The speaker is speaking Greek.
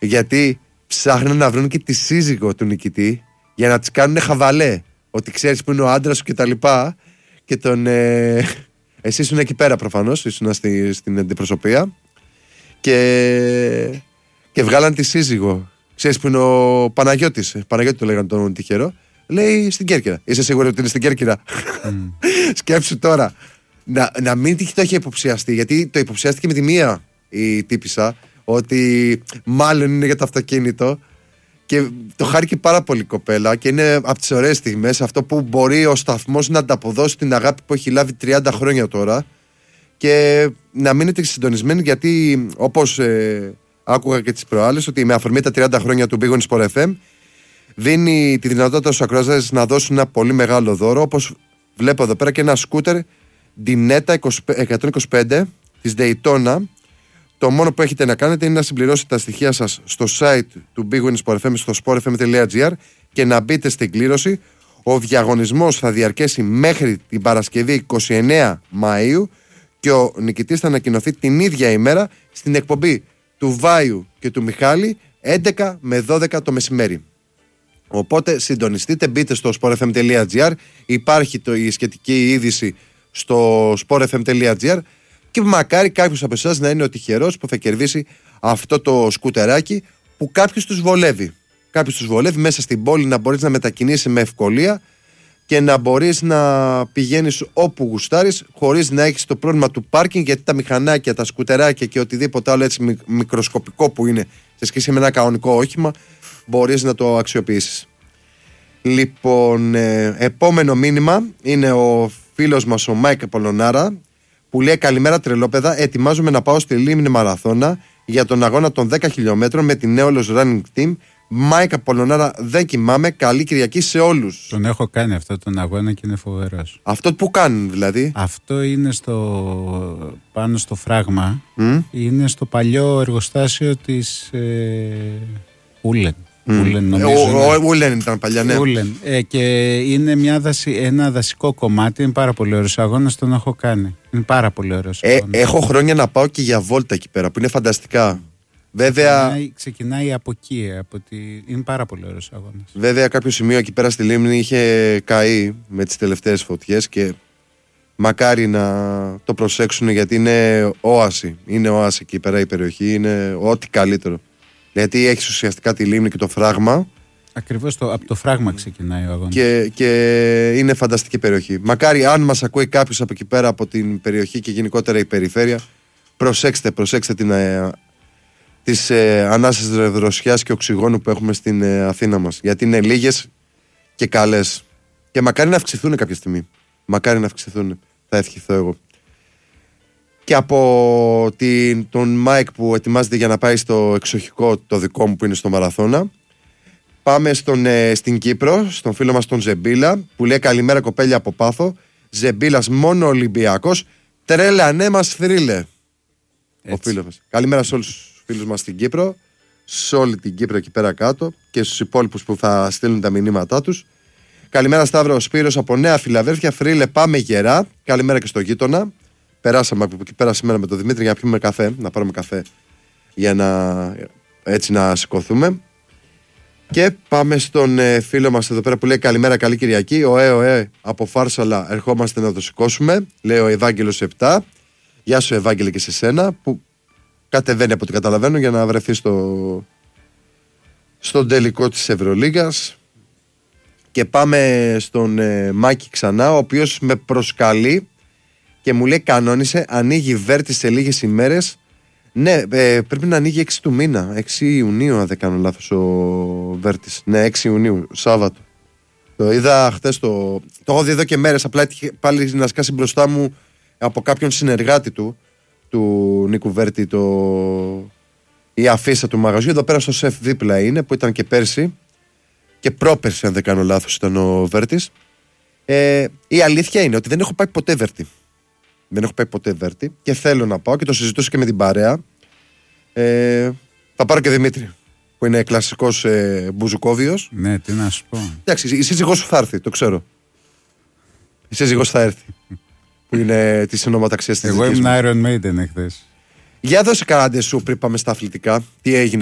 Γιατί ψάχνουν να βρουν και τη σύζυγο του νικητή για να τις κάνουν χαβαλέ. Ότι ξέρεις που είναι ο άντρας σου και τα λοιπά. Και τον. Εσύ ήσουν εκεί πέρα προφανώς, ήσουν στην αντιπροσωπεία. Και βγάλαν τη σύζυγο. Ξέρεις που είναι ο Παναγιώτης. Παναγιώτη το λέγανε τον τυχερό. Λέει στην Κέρκυρα. Είσαι σίγουρη ότι είναι στην Κέρκυρα? Σκέψου τώρα. Να μην το είχε υποψιαστεί, γιατί το υποψιάστηκε με τη μία η τύπισσα, ότι μάλλον είναι για το αυτοκίνητο. Και το χάρηκε πάρα πολύ η κοπέλα και είναι από τις ωραίες στιγμές αυτό που μπορεί ο σταθμός να ανταποδώσει την αγάπη που έχει λάβει 30 χρόνια τώρα και να μείνετε συντονισμένοι, γιατί όπως άκουγα και τις προάλλες, ότι με αφορμή τα 30 χρόνια του Big Win Sport FM δίνει τη δυνατότητα στους ακροατές να δώσουν ένα πολύ μεγάλο δώρο, όπως βλέπω εδώ πέρα και ένα σκούτερ Dinetta 125 της Daytona. Το μόνο που έχετε να κάνετε είναι να συμπληρώσετε τα στοιχεία σας στο site του Big Win Sport FM, στο sportfm.gr, και να μπείτε στην κλήρωση. Ο διαγωνισμός θα διαρκέσει μέχρι την Παρασκευή 29 Μαΐου και ο νικητής θα ανακοινωθεί την ίδια ημέρα στην εκπομπή του Βάιου και του Μιχάλη 11 με 12 το μεσημέρι. Οπότε συντονιστείτε, μπείτε στο sportfm.gr, υπάρχει η σχετική είδηση στο sportfm.gr και μακάρι κάποιος από εσάς να είναι ο τυχερός που θα κερδίσει αυτό το σκουτεράκι που κάποιος τους βολεύει. Κάποιος τους βολεύει μέσα στην πόλη, να μπορείς να μετακινήσεις με ευκολία και να μπορείς να πηγαίνεις όπου γουστάρεις χωρίς να έχεις το πρόβλημα του πάρκινγκ, γιατί τα μηχανάκια, τα σκουτεράκια και οτιδήποτε άλλο έτσι μικροσκοπικό που είναι σε σχέση με ένα κανονικό όχημα μπορείς να το αξιοποιήσεις. Λοιπόν, επόμενο μήνυμα είναι ο φίλος μας ο Μάικ Πολωνάρα, που λέει: καλημέρα τρελόπαιδα, ετοιμάζομαι να πάω στη Λίμνη Μαραθώνα για τον αγώνα των 10 χιλιόμετρων με την Neolos Running Team. Μάικα Πολωνάρα, δεν κοιμάμαι. Καλή Κυριακή σε όλους. Τον έχω κάνει αυτό τον αγώνα και είναι φοβερός. Αυτό που κάνουν δηλαδή? Αυτό είναι πάνω στο φράγμα. Είναι στο παλιό εργοστάσιο της Ούλεν. Ούλεν ήταν παλιά, ναι. Και είναι ένα δασικό κομμάτι. Είναι πάρα πολύ ωραίος αγώνας, τον έχω κάνει. Είναι πάρα πολύ ωραίος αγώνας. Έχω χρόνια να πάω και για βόλτα εκεί πέρα που είναι φανταστικά. Βέβαια, ξεκινάει από εκεί. Είναι πάρα πολύ ωραίος αγώνας. Βέβαια, κάποιο σημείο εκεί πέρα στη Λίμνη είχε καεί με τις τελευταίες φωτιές και μακάρι να το προσέξουν, γιατί είναι όαση. Είναι όαση εκεί πέρα η περιοχή. Είναι ό,τι καλύτερο. Γιατί έχεις ουσιαστικά τη Λίμνη και το φράγμα. Ακριβώς από το φράγμα ξεκινάει ο αγώνας. Και είναι φανταστική περιοχή. Μακάρι, αν μας ακούει κάποιος από εκεί πέρα, από την περιοχή και γενικότερα η περιφέρεια, προσέξτε τις ανάσες δροσιάς και οξυγόνου που έχουμε στην Αθήνα μας. Γιατί είναι λίγες και καλές. Και μακάρι να αυξηθούν κάποια στιγμή. Μακάρι να αυξηθούν. Θα ευχηθώ εγώ. Και από τον Μάικ που ετοιμάζεται για να πάει στο εξοχικό το δικό μου που είναι στο Μαραθώνα, πάμε στην Κύπρο, στον φίλο μας τον Ζεμπίλα, που λέει: καλημέρα κοπέλια από Πάθο. Ζεμπίλας μόνο Ολυμπιακός. Τρέλανέ μας θρύλε. Ο φίλος μας. Καλημέρα σε όλους τους φίλους μας στην Κύπρο, σε όλη την Κύπρο εκεί πέρα κάτω και στους υπόλοιπους που θα στείλουν τα μηνύματά τους. Καλημέρα Σταύρο, Σπύρος από Νέα Φιλαδέλφια. Θρύλε, πάμε γερά. Καλημέρα και στο γείτονα. Περάσαμε από εκεί πέρα σήμερα με τον Δημήτρη για να πιούμε καφέ, να πάρουμε καφέ για να σηκωθούμε. Και πάμε στον φίλο μας εδώ πέρα που λέει: καλημέρα, καλή Κυριακή. Ωε, από Φάρσαλα ερχόμαστε να το σηκώσουμε. Λέει ο Ευάγγελος 7. Γεια σου Ευάγγελε και σε σένα που κατεβαίνει από ό,τι καταλαβαίνω για να βρεθεί στον τελικό της Ευρωλίγκας. Και πάμε στον Μάκη ξανά, ο οποίος με προσκαλεί και μου λέει: κανόνισε, ανοίγει Βέρτη σε λίγες ημέρες. Ναι, πρέπει να ανοίγει 6 του μήνα. 6 Ιουνίου, αν δεν κάνω λάθος, ο Βέρτης. Ναι, 6 Ιουνίου, Σάββατο. Το είδα χθες. Το έχω δει εδώ και μέρες. Απλά πάλι να σκάσει μπροστά μου από κάποιον συνεργάτη του Νίκου Βέρτη, η αφίσα του μαγαζιού. Εδώ πέρα στο σεφ δίπλα είναι, που ήταν και πέρσι. Και πρόπερσι, αν δεν κάνω λάθος, ήταν ο Βέρτης. Η αλήθεια είναι ότι δεν έχω πάει ποτέ Βέρτη. Δεν έχω πάει ποτέ Βέρτη και θέλω να πάω και το συζητούσα και με την παρέα. Θα πάρω και Δημήτρη, που είναι κλασικός μπουζουκόβιος. Ναι, τι να σου πω. Εντάξει, η σύζυγός σου θα έρθει, το ξέρω. Η σύζυγός θα έρθει. Που είναι τη συνομοταξία της. Εγώ ήμουν Iron Maiden εχθές. Για δώσε κανέντε σου πριν πάμε στα αθλητικά. Τι έγινε